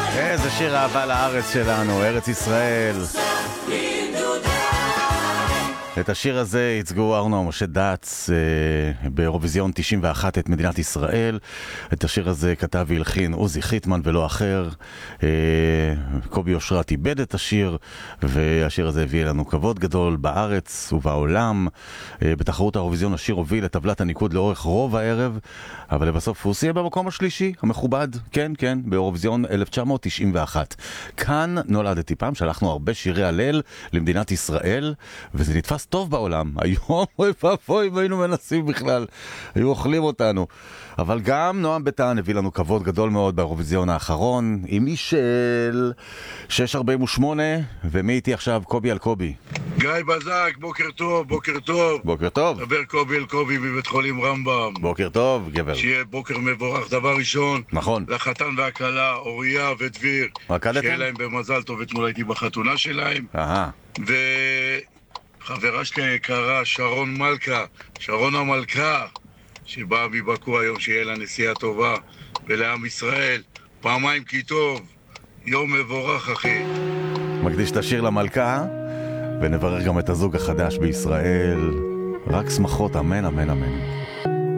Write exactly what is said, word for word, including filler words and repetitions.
איזה שיר אהבה לארץ שלנו, ארץ ישראל. את השיר הזה ייצגו ארנו משה דץ אה, באירוויזיון תשעים ואחת את מדינת ישראל. את השיר הזה כתב והלחין עוזי חיטמן ולא אחר. אה, קובי אושרת איבד את השיר, והשיר הזה הביא לנו כבוד גדול בארץ ובעולם. אה, בתחרות האירוויזיון השיר הוביל לטבלת הניקוד לאורך רוב הערב, אבל לבסוף הוא סיים במקום השלישי, המכובד, כן, כן, באירוויזיון אלף תשע מאות תשעים ואחת. כאן נולדתי פעם, שלחנו הרבה שירי הלל למדינת ישראל, וזה נתפס טוב בעולם. היום, אוי פאפוי, אם היינו מנסים בכלל, היו אוכלים אותנו. אבל גם נועם ביטן הביא לנו כבוד גדול מאוד באירוויזיון האחרון, עם איש של שש ארבעים ושמונה, ומי איתי עכשיו? קובי על קובי. גיא בזק, בוקר טוב, בוקר טוב. בוקר טוב. דבר קובי על קובי מבית חולים רמב"ם. בוקר טוב, גבר. שיהיה בוקר מבורך, דבר ראשון. נכון. לחתן והכלה, אוריה ודביר. רקדתם? שיהיה להם במזל טוב, אתמול הייתי בחתונה שלהם. אהה. וחברה שלי היקרה, שרון מלכה, שרון המלכה, שבאה מבקו היום, שיהיה לה נסיעה טובה, ולעם ישראל, פעמיים כי טוב, יום מבורך אחי. מקדיש את השיר למלכה, ונברך גם את הזוג החדש בישראל. רק שמחות, אמן, אמן, אמן.